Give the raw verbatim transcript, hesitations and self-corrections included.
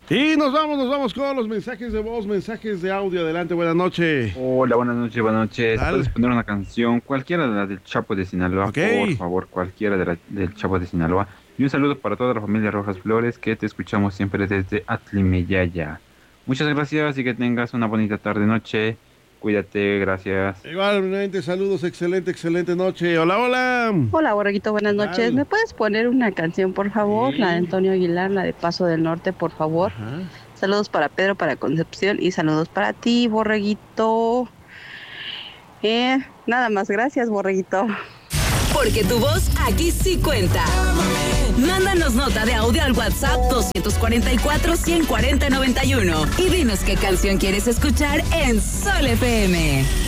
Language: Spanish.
Y nos vamos, nos vamos con los mensajes de voz, mensajes de audio. Adelante, buenas noches. Hola, buenas noches, buenas noches. Dale. ¿Puedes poner una canción? Cualquiera de la del Chapo de Sinaloa, Ok. por favor, cualquiera de la del Chapo de Sinaloa. Y un saludo para toda la familia Rojas Flores, que te escuchamos siempre desde Atlimeyaya. Muchas gracias y que tengas una bonita tarde, noche. Cuídate, gracias. Igualmente, saludos, excelente, excelente noche. Hola, hola. Hola, Borreguito, buenas Dale. noches. ¿Me puedes poner una canción, por favor? Sí. La de Antonio Aguilar, la de Paso del Norte, por favor. Ajá. Saludos para Pedro, para Concepción y saludos para ti, Borreguito. Eh, nada más, gracias, Borreguito. Porque tu voz aquí sí cuenta. Mándanos nota de audio al WhatsApp dos cuatro cuatro, uno cero cuatro, nueve uno y dinos qué canción quieres escuchar en Sol F M.